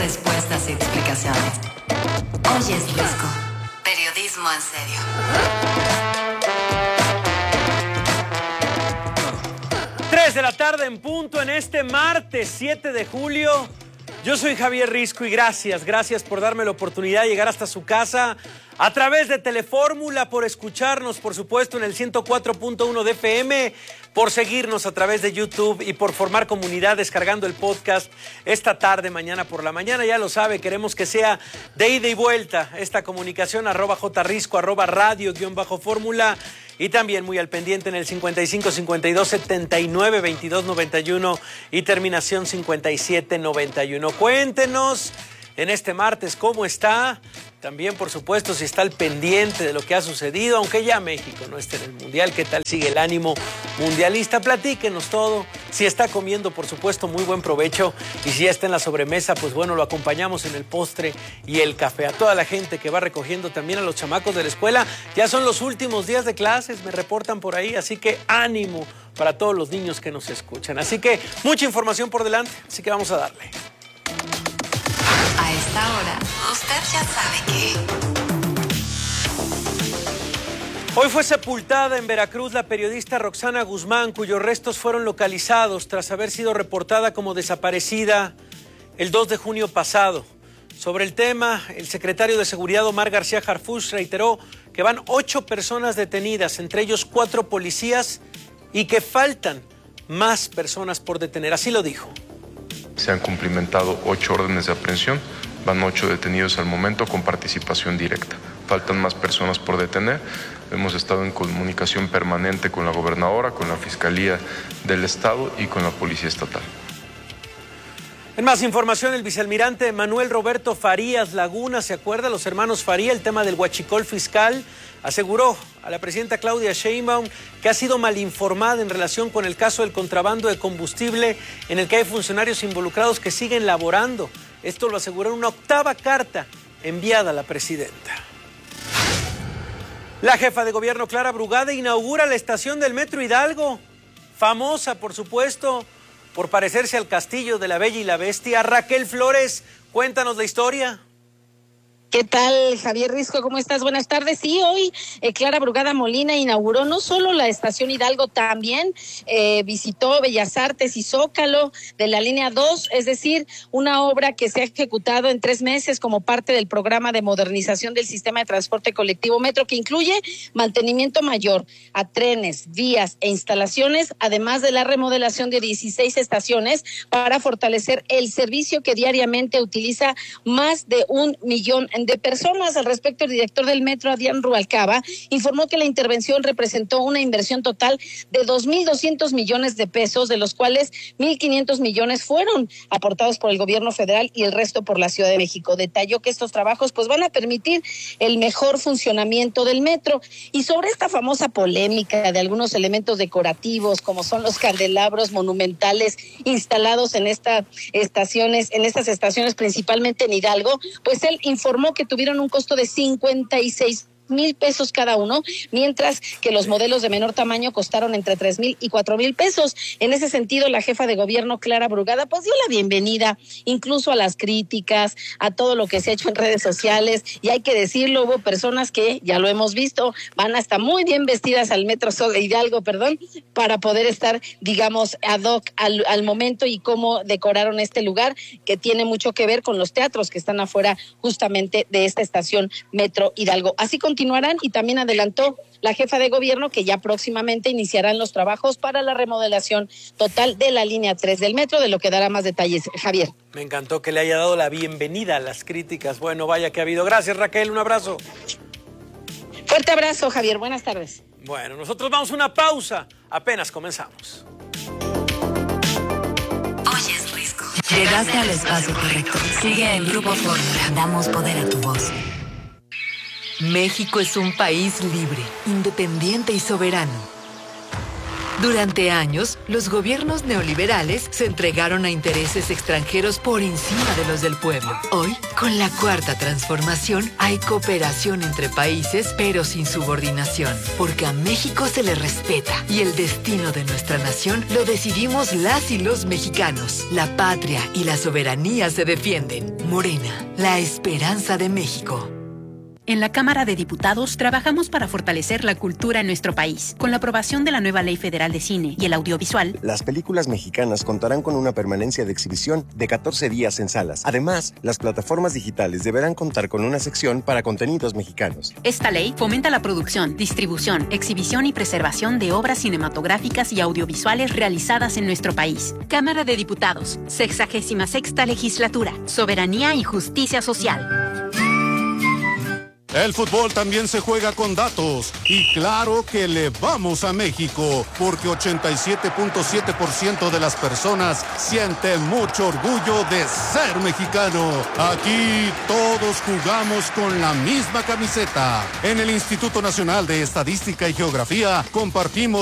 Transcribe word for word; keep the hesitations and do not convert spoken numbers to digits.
respuestas y explicaciones. Hoy es Risco. Periodismo en serio. tres de la tarde en punto en este martes siete de julio. Yo soy Javier Risco y gracias, gracias por darme la oportunidad de llegar hasta su casa a través de Telefórmula, por escucharnos, por supuesto, en el ciento cuatro punto uno de F M, por seguirnos a través de YouTube y por formar comunidad descargando el podcast esta tarde, mañana por la mañana. Ya lo sabe, queremos que sea de ida y vuelta esta comunicación, arroba jrisco, arroba radio, guión bajo fórmula, y también muy al pendiente en el cincuenta y cinco, cincuenta y dos, setenta y nueve, veintidós, noventa y uno y terminación cincuenta y siete, noventa y uno. Cuéntenos en este martes cómo está. También, por supuesto, si está al pendiente de lo que ha sucedido, aunque ya México no esté en el Mundial, ¿qué tal sigue el ánimo mundialista? Platíquenos todo. Si está comiendo, por supuesto, muy buen provecho. Y si ya está en la sobremesa, pues bueno, lo acompañamos en el postre y el café. A toda la gente que va recogiendo, también a los chamacos de la escuela. Ya son los últimos días de clases, me reportan por ahí, así que ánimo para todos los niños que nos escuchan. Así que mucha información por delante, así que vamos a darle. A esta hora, usted ya sabe que... Hoy fue sepultada en Veracruz la periodista Roxana Guzmán, cuyos restos fueron localizados tras haber sido reportada como desaparecida el dos de junio pasado. Sobre el tema, el secretario de Seguridad Omar García Harfuch reiteró que van ocho personas detenidas, entre ellos cuatro policías, y que faltan más personas por detener. Así lo dijo. Se han cumplimentado ocho órdenes de aprehensión, van ocho detenidos al momento con participación directa. Faltan más personas por detener. Hemos estado en comunicación permanente con la gobernadora, con la Fiscalía del Estado y con la Policía Estatal. En más información, el vicealmirante Manuel Roberto Farías Laguna, ¿se acuerda? Los hermanos Faría, el tema del huachicol fiscal, aseguró a la presidenta Claudia Sheinbaum que ha sido mal informada en relación con el caso del contrabando de combustible, en el que hay funcionarios involucrados que siguen laborando. Esto lo aseguró en una octava carta enviada a la presidenta. La jefa de gobierno Clara Brugada inaugura la estación del Metro Hidalgo, famosa, por supuesto, por parecerse al castillo de la Bella y la Bestia. Raquel Flores, cuéntanos la historia. ¿Qué tal, Javier Risco? ¿Cómo estás? Buenas tardes. Sí, hoy eh, Clara Brugada Molina inauguró no solo la estación Hidalgo, también eh, visitó Bellas Artes y Zócalo de la línea dos, es decir, una obra que se ha ejecutado en tres meses como parte del programa de modernización del sistema de transporte colectivo Metro, que incluye mantenimiento mayor a trenes, vías e instalaciones, además de la remodelación de dieciséis estaciones para fortalecer el servicio que diariamente utiliza más de un millón de personas. Al respecto, el director del Metro, Adrián Rubalcaba, informó que la intervención representó una inversión total de dos mil doscientos millones de pesos, de los cuales mil quinientos millones fueron aportados por el gobierno federal y el resto por la Ciudad de México. Detalló que estos trabajos pues van a permitir el mejor funcionamiento del metro. Y sobre esta famosa polémica de algunos elementos decorativos, como son los candelabros monumentales instalados en estas estaciones, en estas estaciones principalmente en Hidalgo, pues él informó que tuvieron un costo de cincuenta y seis mil pesos cada uno, mientras que los modelos de menor tamaño costaron entre tres mil y cuatro mil pesos. En ese sentido, la jefa de gobierno, Clara Brugada, pues dio la bienvenida incluso a las críticas, a todo lo que se ha hecho en redes sociales, y hay que decirlo, hubo personas que, ya lo hemos visto, van hasta muy bien vestidas al Metro Hidalgo, perdón, para poder estar, digamos, ad hoc al, al momento y cómo decoraron este lugar, que tiene mucho que ver con los teatros que están afuera justamente de esta estación Metro Hidalgo. Así con continuarán, y también adelantó la jefa de gobierno que ya próximamente iniciarán los trabajos para la remodelación total de la línea tres del metro, de lo que dará más detalles Javier. Me encantó que le haya dado la bienvenida a las críticas. Bueno, vaya que ha habido. Gracias, Raquel, un abrazo. Fuerte abrazo, Javier, buenas tardes. Bueno, nosotros vamos a una pausa, apenas comenzamos. Hoy es Risco. Llegaste al espacio correcto. Sigue en Grupo Fórmula. Damos poder a tu voz. México es un país libre, independiente y soberano. Durante años, los gobiernos neoliberales se entregaron a intereses extranjeros por encima de los del pueblo. Hoy, con la cuarta transformación, hay cooperación entre países, pero sin subordinación, porque a México se le respeta y el destino de nuestra nación lo decidimos las y los mexicanos. La patria y la soberanía se defienden. Morena, la esperanza de México. En la Cámara de Diputados trabajamos para fortalecer la cultura en nuestro país. Con la aprobación de la nueva Ley Federal de Cine y el Audiovisual, las películas mexicanas contarán con una permanencia de exhibición de catorce días en salas. Además, las plataformas digitales deberán contar con una sección para contenidos mexicanos. Esta ley fomenta la producción, distribución, exhibición y preservación de obras cinematográficas y audiovisuales realizadas en nuestro país. Cámara de Diputados, sexagésima sexta legislatura, soberanía y justicia social. El fútbol también se juega con datos y claro que le vamos a México porque ochenta y siete punto siete por ciento de las personas siente mucho orgullo de ser mexicano. Aquí todos jugamos con la misma camiseta. En el Instituto Nacional de Estadística y Geografía compartimos